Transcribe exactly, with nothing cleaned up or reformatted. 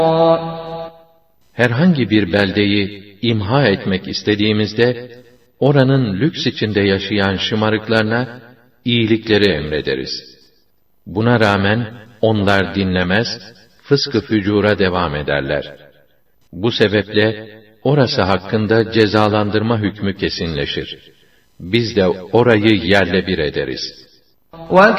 Herhangi bir beldeyi imha etmek istediğimizde, oranın lüks içinde yaşayan şımarıklarına iyilikleri emrederiz. Buna rağmen onlar dinlemez, fıskı fücura devam ederler. Bu sebeple orası hakkında cezalandırma hükmü kesinleşir. Biz de orayı yerle bir ederiz. وَكَذَّبُوا